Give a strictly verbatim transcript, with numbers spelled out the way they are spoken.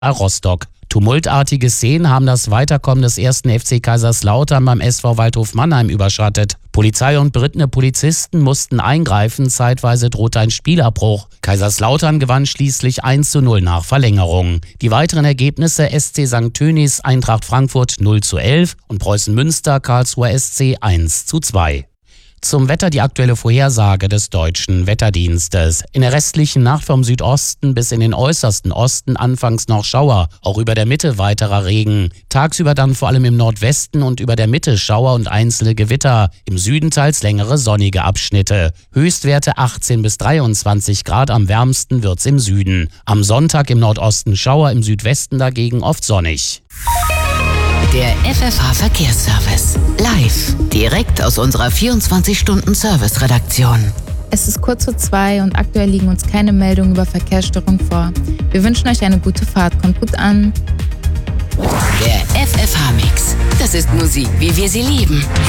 Rostock. Tumultartige Szenen haben das Weiterkommen des ersten F C Kaiserslautern beim S V Waldhof Mannheim überschattet. Polizei und berittene Polizisten mussten eingreifen, zeitweise drohte ein Spielabbruch. Kaiserslautern gewann schließlich eins zu null nach Verlängerung. Die weiteren Ergebnisse: S C Sankt Tönis, Eintracht Frankfurt null zu elf und Preußen Münster, Karlsruher S C eins zu zwei. Zum Wetter die aktuelle Vorhersage des Deutschen Wetterdienstes. In der restlichen Nacht vom Südosten bis in den äußersten Osten anfangs noch Schauer, auch über der Mitte weiterer Regen. Tagsüber dann vor allem im Nordwesten und über der Mitte Schauer und einzelne Gewitter. Im Süden teils längere sonnige Abschnitte. Höchstwerte achtzehn bis dreiundzwanzig Grad, am wärmsten wird's im Süden. Am Sonntag im Nordosten Schauer, im Südwesten dagegen oft sonnig. Der F F H-Verkehrsservice. Live. Direkt aus unserer vierundzwanzig-Stunden-Service-Redaktion. Es ist kurz vor zwei und aktuell liegen uns keine Meldungen über Verkehrsstörungen vor. Wir wünschen euch eine gute Fahrt. Kommt gut an. Der F F H-Mix. Das ist Musik, wie wir sie lieben.